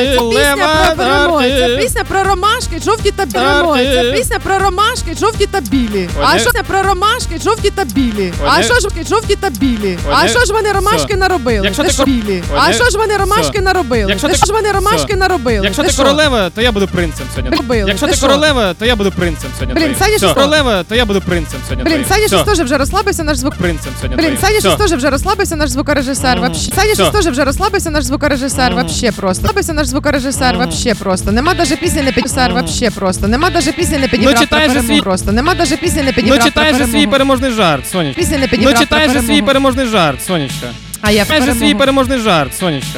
Пісня про перемоги. Це пісня про ромашки, жовті та перемоги. Це пісня про ромашки, жовті та білі. А що це про ромашки, жовті та білі? А що ж жовті та білі? А що ж вони ромашки наробили? Це ж білі. А що ж вони ромашки наробили? Це ж вони ромашки наробили? Якщо ти королева, то я буду принцем сьогодні. Якщо ти королева, то я буду принцем сьогодні. Блін, Саня, що королева, то я буду принцем сьогодні. Блін, Саня щось теж вже розслабився, наш звук. Принцем сьогодні. Блін, Саня щось теж вже розслабився, наш звукорежисер. Вообще. Саня щось теж вже розслабився, наш звукорежисер. Вообще просто. Розслабився наш звукорежисер. Вообще просто. Нема даже пісні не підібрав. Вообще просто. Нема даже пісні не підібрав. Ну читаєш же свій просто. Нема даже пісні не підібрав. Ну читаєш же свій переможний жарт, Сонечка. Пісні не підібрав. Ну читаєш же свій переможний жарт, Сонечка. А я читаєш же свій переможний жарт, Сонечка.